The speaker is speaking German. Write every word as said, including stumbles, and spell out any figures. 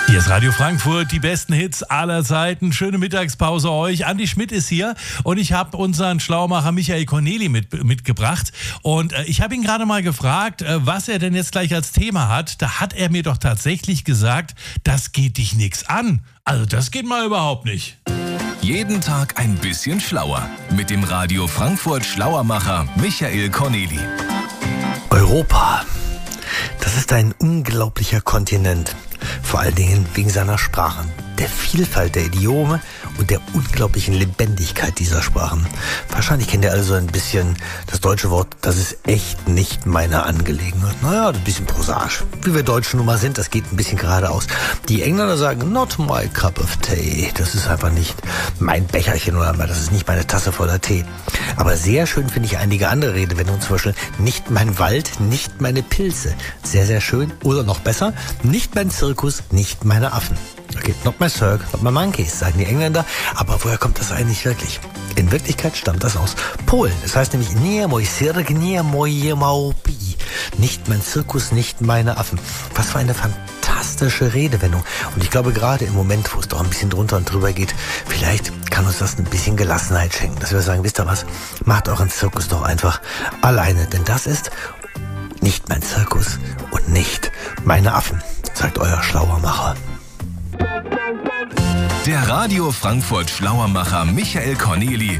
Hier ist Radio Frankfurt, die besten Hits aller Zeiten. Schöne Mittagspause euch. Andi Schmidt ist hier und ich habe unseren Schlaumacher Michael Corneli mit, mitgebracht. Und äh, ich habe ihn gerade mal gefragt, äh, was er denn jetzt gleich als Thema hat. Da hat er mir doch tatsächlich gesagt, das geht dich nichts an. Also das geht mal überhaupt nicht. Jeden Tag ein bisschen schlauer mit dem Radio Frankfurt Schlauermacher Michael Corneli. Europa, das ist ein unglaublicher Kontinent. Vor allen Dingen wegen seiner Sprachen, der Vielfalt der Idiome und der unglaublichen Lebendigkeit dieser Sprachen. Wahrscheinlich kennt ihr alle so ein bisschen das deutsche Wort, das ist echt nicht meine Angelegenheit. Naja, ein bisschen prosaisch. Wie wir Deutschen nun mal sind, das geht ein bisschen geradeaus. Die Engländer sagen, not my cup of tea. Das ist einfach nicht mein Becherchen oder das ist nicht meine Tasse voller Tee. Aber sehr schön finde ich einige andere Redewendungen, zum Beispiel nicht mein Wald, nicht meine Pilze. Sehr, sehr schön. Oder noch besser, nicht mein Zirkus, nicht meine Affen. Okay, not my circus, not my monkeys, sagen die Engländer. Aber woher kommt das eigentlich wirklich? In Wirklichkeit stammt das aus Polen. Es heißt nämlich nie mój cyrk, nie moje małpy. Nicht mein Zirkus, nicht meine Affen. Was für eine fantastische Redewendung. Und ich glaube, gerade im Moment, wo es doch ein bisschen drunter und drüber geht, vielleicht kann uns das ein bisschen Gelassenheit schenken. Dass wir sagen, wisst ihr was, macht euren Zirkus doch einfach alleine. Denn das ist nicht mein Zirkus und nicht meine Affen, sagt euer Schlauermacher. Der Radio Frankfurt Schlauermacher Michael Corneli